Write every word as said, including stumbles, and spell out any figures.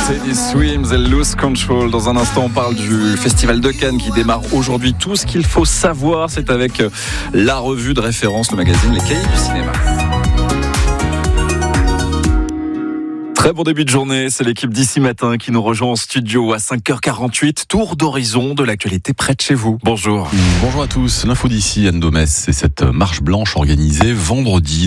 Teddy Swims et Lose Control. Dans un instant, on parle du Festival de Cannes qui démarre aujourd'hui. Tout ce qu'il faut savoir, c'est avec la revue de référence, le magazine Les Cahiers du cinéma. Très bon début de journée, c'est l'équipe d'Ici Matin qui nous rejoint en studio à cinq heures quarante-huit. Tour d'horizon de l'actualité près de chez vous. Bonjour. Bonjour à tous. L'info d'ici, Anne Domès, c'est cette marche blanche organisée vendredi